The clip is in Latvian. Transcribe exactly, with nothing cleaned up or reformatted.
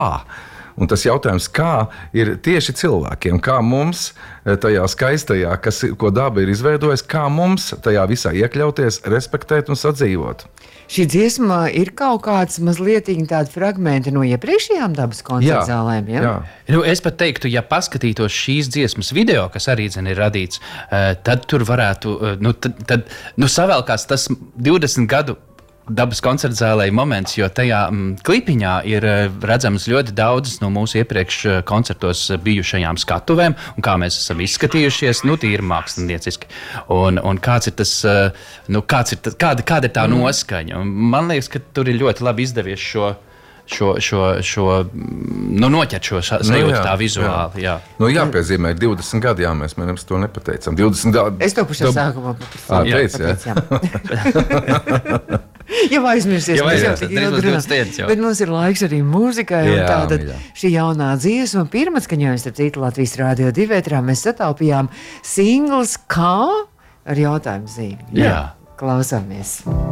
Un tas jautājums, kā ir tieši cilvēkiem, kā mums tajā skaistajā, kas, ko daba ir izveidojusi, kā mums tajā visā iekļauties, respektēt un sadzīvot. Šī dziesma ir kaut kāds mazliet tādi fragmenti no iepriekšējām dabas koncertu zālēm, ja? Jā. Nu, es pat teiktu, ja paskatītos šīs dziesmas video, kas arī dzen ir radīts, tad tur varētu, nu, tad, tad, nu savēlkās tas divdesmit gadu dabas koncerta zālē moments, jo tajā mm, klipiņā ir redzams ļoti daudzas no mūsu iepriekš koncertos bijušajām skatuvēm, un kā mēs esam izskatījušies, nu, tīri mākslinieciski. Un, un kāds ir tas, nu, kāds ir tas, kāda, kāda ir tā noskaņa? Un man liekas, ka tur ir ļoti labi izdevies šo šo, šo, šo nu, noķert šo sajūtu nu, tā vizuāli. Jā. Jā. Nu, jāpiezīmē, divdesmit gadi, jā, mēs mums to nepateicam. divdesmit gadi. Es to pašā Dab... sākumā pateicu. Jau aizmirsies, jau mēs jau tik ilgi runājam. Bet mums ir laiks arī mūzikai, un tātad šī jaunā dziesma, pirmā skaņojums, starp citu Latvijas Rādio divi ētrā, mēs sataupījām singls kā ar jautājumu zīmi. Jā. Klausāmies.